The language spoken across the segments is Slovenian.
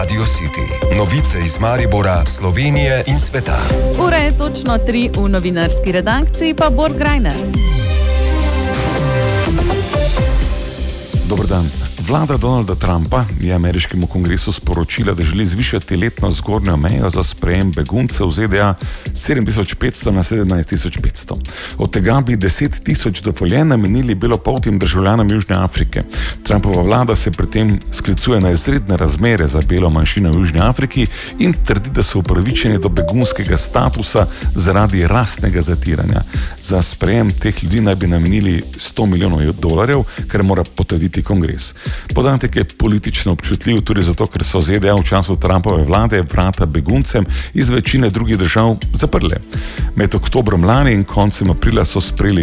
Radio City. Novice iz Maribora, Slovenije in sveta. Ura je točno 3, v novinarski redakciji pa Borg Greiner. Dober dan. Vlada Donalda Trumpa je ameriškemu kongresu sporočila, da želi zvišati letno zgornjo mejo za sprejem beguncev v ZDA 7.500 na 17.500. Od tega bi 10.000 dovoljenj namenili belopoltim državljanom Južne Afrike. Trumpova vlada se pri tem sklicuje na izredne razmere za belo manjšino v Južni Afriki in trdi, da so upravičeni do begunskega statusa zaradi rasnega zatiranja. Za sprejem teh ljudi naj bi namenili $100 milijonov, kar mora potrditi kongres. Podatek je politično občutljiv tudi zato, ker so ZDA v času Trumpove vlade vrata beguncem iz večine drugih držav zaprle. Med oktobrom lani in koncem aprila so sprejeli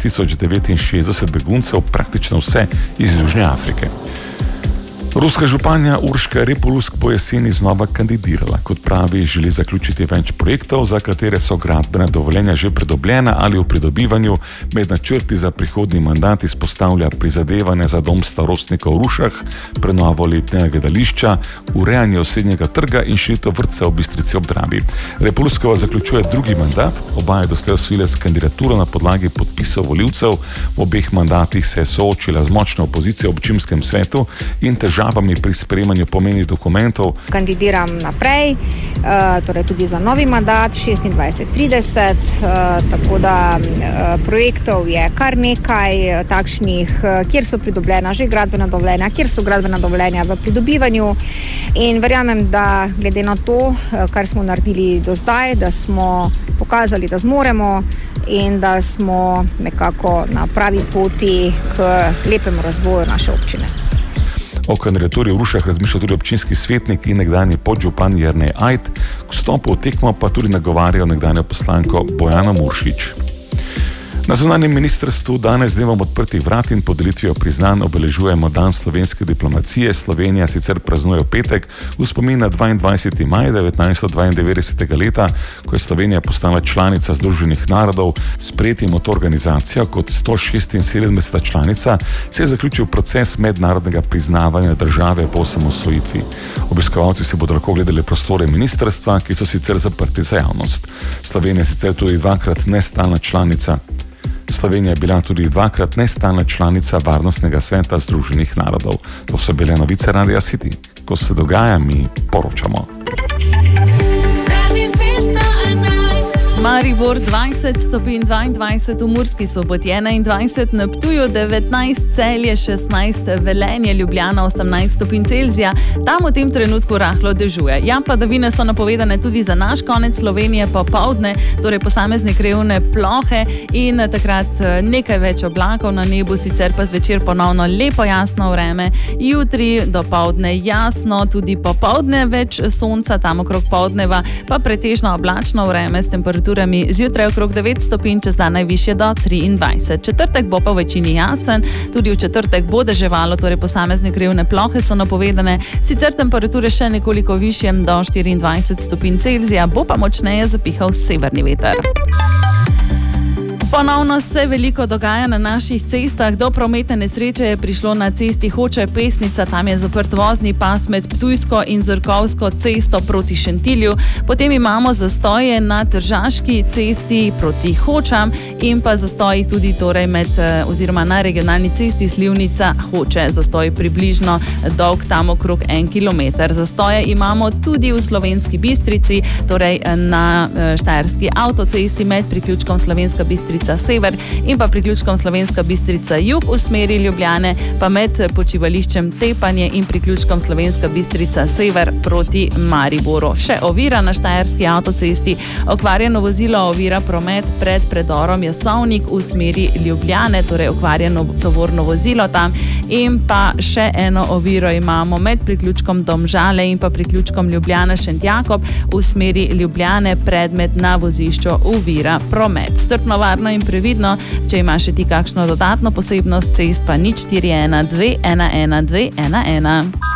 6069 beguncev, praktično vse iz Južne Afrike. Ruska županja Urška Repolusk bo jeseni znova kandidirala. Kot pravi, želi zaključiti več projektov, za katere so gradbena dovoljenja že pridobljena ali v pridobivanju. Med načrti za prihodnji mandat izpostavlja prizadevanje za dom starostnikov v Rušah, prenovo letnega gledališča, urejanje osrednjega trga in širitev vrtca v Bistrici ob Dravi. Repoluskova zaključuje drugi mandat, oba je doslej osvojila s kandidaturo na podlagi podpisov volivcev. V obeh mandatih se je soočila z močno opozicijo v občinskem svetu in težavami pri sprejemanju pomenih dokumentov. Kandidiram naprej, torej tudi za novi mandat 26-30, tako da projektov je kar nekaj takšnih, kjer so pridobljena že gradbena dovoljenja, kjer so gradbena dovoljenja v pridobivanju in verjamem, da glede na to, kar smo naredili do zdaj, da smo pokazali, da zmoremo in da smo nekako na pravi poti k lepemu razvoju naše občine. O kandidaturi v Rušah razmišlja tudi občinski svetnik in nekdanji podžupan Jernej Ajd, k vstopu v tekmo pa tudi nagovarjajo nekdanjo poslanko Bojano Muršič. Na zunanjem ministrstvu danes dnevom odprtih vrat in podelitvijo priznanj obeležujemo Dan slovenske diplomacije. Slovenija sicer praznuje v petek v spomin na 22. maj 1992. leta, ko je Slovenija postala članica Združenih narodov. S sprejetjem v to organizacijo kot 176. članica se je zaključil proces mednarodnega priznavanja države po osamosvojitvi. Obiskovalci se bodo lahko gledali prostore ministrstva, ki so sicer zaprti za javnost. Slovenija je sicer tudi dvakrat nestalna članica. Slovenija je bila tudi dvakrat nestalna članica Varnostnega sveta Združenih narodov. To so bile novice Radia City. Ko se dogaja, mi poročamo. Maribor 20 stopinj 22, v Murski Soboti 21, na Ptuju 19, Celje 16, Velenje, Ljubljana 18 stopinj Celzija, tam v tem trenutku rahlo dežuje. Ja, padavine so napovedane tudi za naš konec Slovenije popoldne, torej posamezne krajevne plohe in takrat nekaj več oblakov na nebu, sicer pa zvečer ponovno lepo jasno vreme. Jutri dopoldne jasno, tudi popoldne več sonca, tam okrog poldneva pa pretežno oblačno vreme s temperaturami zjutraj okrog 9 stopinj, čez dan najvišje do 23. Četrtek bo pa v večini jasen, tudi v četrtek bo deževalo, torej posamezne krajevne plohe so napovedane, sicer temperature še nekoliko višje do 24 stopinj Celzija, bo pa močneje zapihal severni veter. Ponovno se veliko dogaja na naših cestah. Do prometne nesreče je prišlo na cesti Hoče-Pesnica, tam je zaprt vozni pas med Ptujsko in Zrkovsko cesto proti Šentilju. Potem imamo zastoje na Tržaški cesti proti Hočam in pa zastoji tudi torej oziroma na regionalni cesti Slivnica-Hoče. Zastoj približno dolg tam okrog 1 kilometer. Zastoje imamo tudi v Slovenski Bistrici, torej na Štajerski avtocesti med priključkom Slovenska Bistrica Sever in pa priključkom Slovenska Bistrica Jug v smeri Ljubljane, pa med počivališčem Tepanje in priključkom Slovenska Bistrica Sever proti Mariboru. Še ovira na Štajerski avtocesti, okvarjeno vozilo ovira promet pred predorom Jasovnik v smeri Ljubljane, torej okvarjeno tovorno vozilo tam, in pa še eno oviro imamo med priključkom Domžale in pa priključkom Ljubljana-Šentjakob v smeri Ljubljane, predmet na vozišču ovira promet. Strpno, varno in previdno, če imaš še ti kakšno dodatno posebnost cest, pa 041 211 211.